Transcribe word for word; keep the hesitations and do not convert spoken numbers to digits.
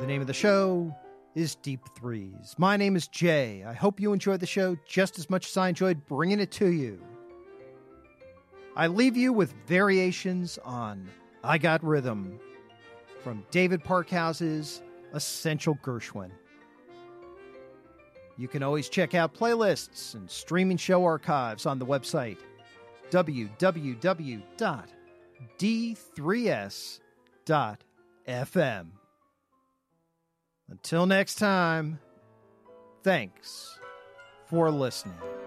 name of the show is Deep Threes. My name is Jay. I hope you enjoyed the show just as much as I enjoyed bringing it to you. I leave you with variations on I Got Rhythm from David Parkhouse's Essential Gershwin. You can always check out playlists and streaming show archives on the website w w w dot d three s dot f m. Until next time, thanks for listening.